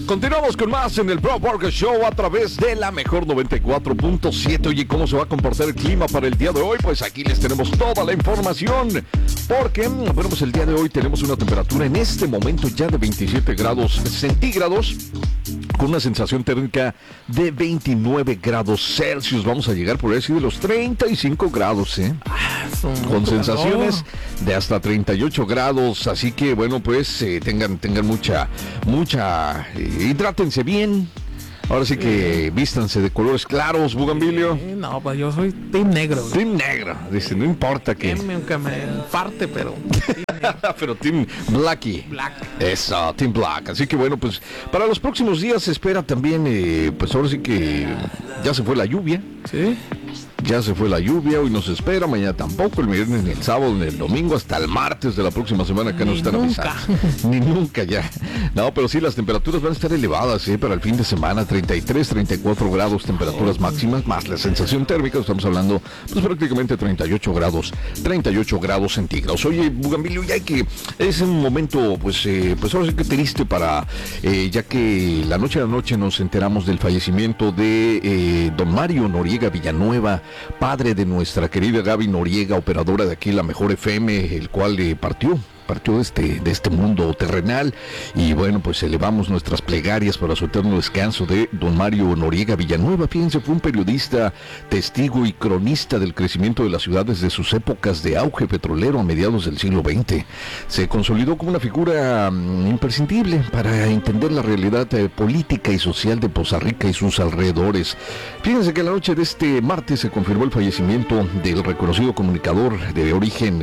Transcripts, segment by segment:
Continuamos con más en el Bro Burger Show a través de la mejor 94.7. Oye, ¿cómo se va a comportar el clima para el día de hoy? Pues aquí les tenemos toda la información. Porque, bueno, pues el día de hoy tenemos una temperatura en este momento ya de 27 grados centígrados, con una sensación térmica de 29 grados Celsius. Vamos a llegar por ahí de los 35 grados, con sensaciones de hasta 38 grados. Así que, bueno, pues tengan mucha, hidrátense bien. Ahora sí que vístanse de colores claros, Bugambilio. No, pues yo soy team negro. Team negro, dice, no importa que... Aunque me parte, pero... pero Team Blackie. Black. Eso, Team Black. Así que bueno, pues para los próximos días se espera también, pues ahora sí que ya se fue la lluvia. Sí. Ya se fue la lluvia, hoy nos espera, mañana tampoco, el viernes, ni el sábado, ni el domingo, hasta el martes de la próxima semana que nos están avisando. Ni nunca ya. No, pero sí, las temperaturas van a estar elevadas, para el fin de semana, 33, 34 grados, temperaturas máximas, más la sensación térmica, estamos hablando, pues prácticamente 38 grados centígrados. Oye, Bugambilio, ya que es un momento, pues ahora sí que triste para, ya que la noche a la noche nos enteramos del fallecimiento de don Mario Noriega Villanueva, padre de nuestra querida Gaby Noriega, operadora de aquí La Mejor FM, el cual partió de este mundo terrenal. Y bueno, pues elevamos nuestras plegarias para su eterno descanso de don Mario Noriega Villanueva. Fíjense, fue un periodista, testigo y cronista del crecimiento de la ciudad desde sus épocas de auge petrolero a mediados del siglo XX. Se consolidó como una figura imprescindible para entender la realidad política y social de Poza Rica y sus alrededores. Fíjense que la noche de este martes se confirmó el fallecimiento del reconocido comunicador de origen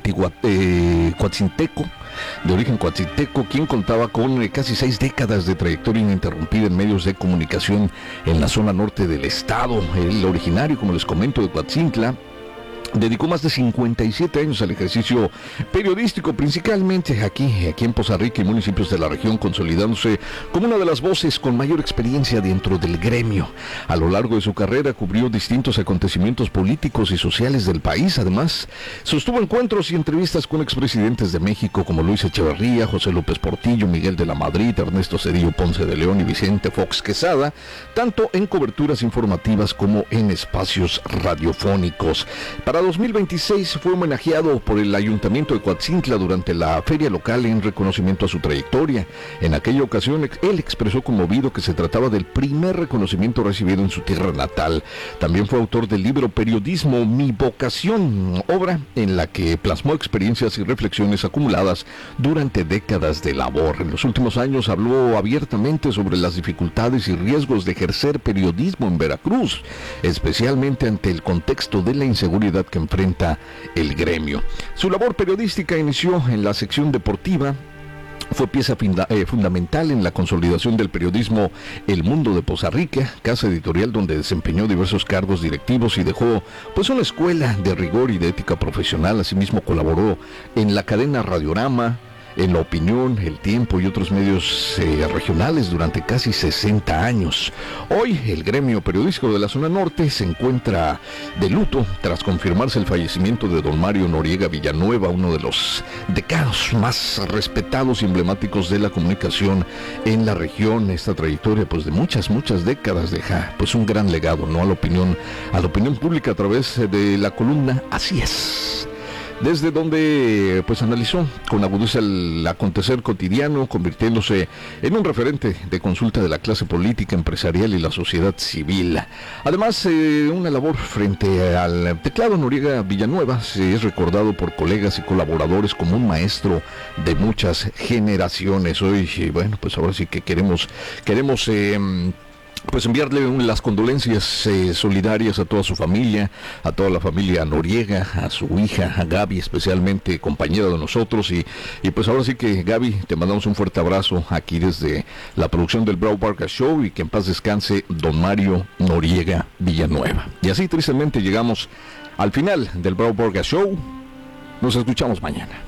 de origen coatziteco, quien contaba con casi 6 décadas de trayectoria ininterrumpida en medios de comunicación en la zona norte del estado. El originario, como les comento, de Coatzintla, dedicó más de 57 años al ejercicio periodístico, principalmente aquí en Poza Rica y municipios de la región, consolidándose como una de las voces con mayor experiencia dentro del gremio. A lo largo de su carrera cubrió distintos acontecimientos políticos y sociales del país. Además, sostuvo encuentros y entrevistas con expresidentes de México como Luis Echeverría, José López Portillo, Miguel de la Madrid, Ernesto Zedillo Ponce de León y Vicente Fox Quesada, tanto en coberturas informativas como en espacios radiofónicos. Para 2026 fue homenajeado por el Ayuntamiento de Coatzintla durante la feria local en reconocimiento a su trayectoria. En aquella ocasión, él expresó conmovido que se trataba del primer reconocimiento recibido en su tierra natal. También fue autor del libro Periodismo, mi vocación, obra en la que plasmó experiencias y reflexiones acumuladas durante décadas de labor. En los últimos años habló abiertamente sobre las dificultades y riesgos de ejercer periodismo en Veracruz, especialmente ante el contexto de la inseguridad que enfrenta el gremio. Su labor periodística inició en la sección deportiva. Fue pieza fundamental en la consolidación del periodismo El Mundo de Poza Rica, casa editorial donde desempeñó diversos cargos directivos y dejó pues una escuela de rigor y de ética profesional. Asimismo colaboró en la cadena Radiorama, en La Opinión, El Tiempo y otros medios regionales durante casi 60 años. Hoy el gremio periodístico de la zona norte se encuentra de luto tras confirmarse el fallecimiento de don Mario Noriega Villanueva, uno de los decanos más respetados y emblemáticos de la comunicación en la región. Esta trayectoria pues de muchas décadas deja pues un gran legado, ¿no? a la opinión pública a través de la columna Así es, desde donde pues analizó con agudeza el acontecer cotidiano, convirtiéndose en un referente de consulta de la clase política, empresarial y la sociedad civil. Además, una labor frente al teclado. Noriega Villanueva es recordado por colegas y colaboradores como un maestro de muchas generaciones. Hoy, bueno, pues ahora sí que queremos pues enviarle las condolencias solidarias a toda su familia, a toda la familia Noriega, a su hija, a Gaby especialmente, compañera de nosotros, y pues ahora sí que Gaby, te mandamos un fuerte abrazo aquí desde la producción del Bro Burger Show, y que en paz descanse don Mario Noriega Villanueva. Y así tristemente llegamos al final del Bro Burger Show. Nos escuchamos mañana.